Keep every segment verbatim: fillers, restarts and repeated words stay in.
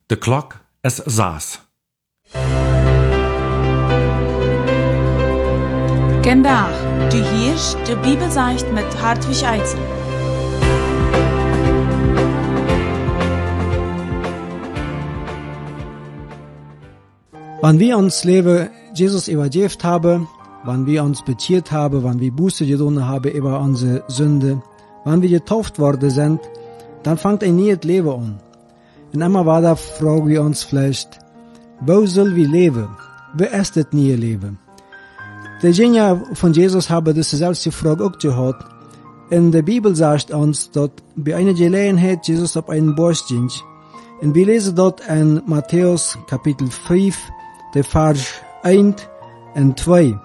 De klok is zes. Vandaag, du hörst de Bibelzeicht mit Hartwig Eitzel. Wann wir uns Leben Jesus übergeben haben, wann wir uns bekehrt haben, wann wir Buße getan haben über unsere Sünde, wann wir getauft worden sind, dann fängt ein neues Leben an. Und immer weiter fragen wir uns vielleicht, wo soll wir leben? Wo ist das neue Leben? Die Jünger von Jesus haben diese selbst Frage auch gehört. In der Bibel sagt uns, dass bei einer Gelegenheit Jesus auf einen Berg ging. Und wir lesen dort in Matthäus Kapitel fünf, der Vers eins und zwei.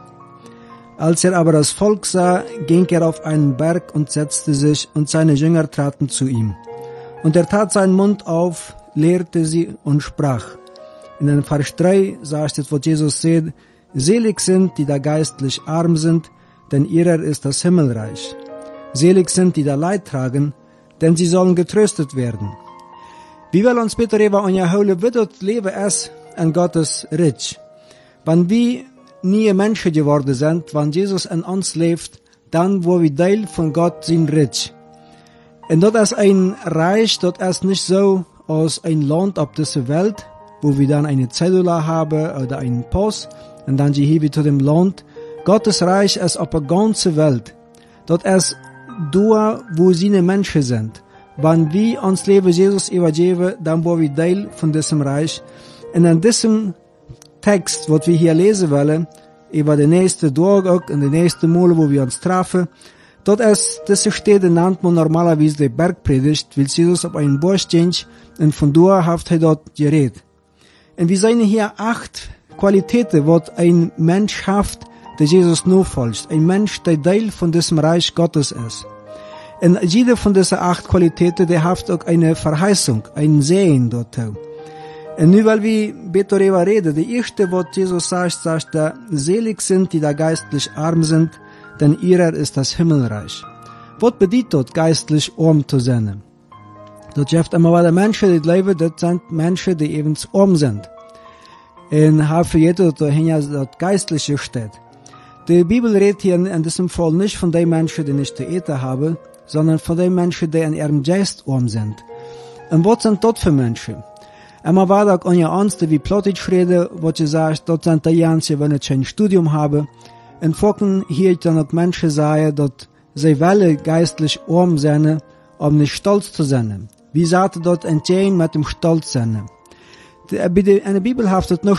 Als er aber das Volk sah, ging er auf einen Berg und setzte sich, und seine Jünger traten zu ihm. Und er tat seinen Mund auf, lehrte sie und sprach. In den Vers drei sagt es, wo Jesus sagt, selig sind, die da geistlich arm sind, denn ihrer ist das Himmelreich. Selig sind, die da Leid tragen, denn sie sollen getröstet werden. Wir wollen uns bitte über unser Höhle, wie das Leben ist, in Gottes Reich. Wenn wir nie Menschen geworden sind, wenn Jesus in uns lebt, dann wo wir Teil von Gott sind Reich. Und das ist ein Reich, das ist nicht so aus ein Land auf dieser Welt, wo wir dann eine Zellula haben oder einen Pass, und dann gehen wir zu dem Land. Gottes Reich ist auf der ganzen Welt. Das ist da, wo seine Menschen sind. Wenn wir uns Leben Jesus übergeben, dann wollen wir Teil von diesem Reich. Und in diesem Text, was wir hier lesen wollen, über den nächsten Tag auch, in den nächsten Mal, wo wir uns treffen, dort ist, diese Städte nennt man normalerweise die Bergpredigt, weil Jesus auf einen Berg ging, und von da hat er dort geredet. Und wir sehen hier acht Qualitäten, was ein Mensch hat, der Jesus nur folgt. Ein Mensch, der Teil von diesem Reich Gottes ist. Und jede von diesen acht Qualitäten, der hat auch eine Verheißung, ein Sehen dort. Und nur weil wir darüber reden, die erste, was Jesus sagt, sagt er, selig sind, die da geistlich arm sind, denn ihrer ist das Himmelreich. Was bedeutet dort, geistlich arm zu sein? Dort gibt immer wieder Menschen, die leben, das sind Menschen, die eben arm sind. Und haben für jeder dort geistliche steht. Die Bibel redet hier in diesem Fall nicht von den Menschen, die nicht zu essen haben, sondern von den Menschen, die in ihrem Geist arm sind. Und was sind dort für Menschen? Immer war auch unter uns, die wie Plotitsch reden, wo sie sagt, dort sind die Jansen, die nicht kein Studium haben. Und folgen hier dann auch Menschen sagen, dass sie wollen geistlich arm sein, um nicht stolz zu sein. Wie sagt dort entgegen mit dem Stolz sein? In der Bibel hat es noch